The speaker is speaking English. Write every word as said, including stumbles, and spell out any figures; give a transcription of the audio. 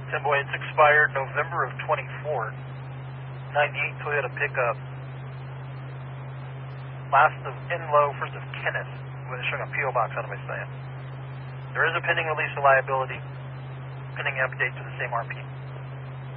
Ten boy, it's expired November of twenty-four. ninety-eight Toyota pickup. Last of Enlow, first of Kenneth. With showing a P O box out of my site. There is a pending release of liability. Pending update to the same R P.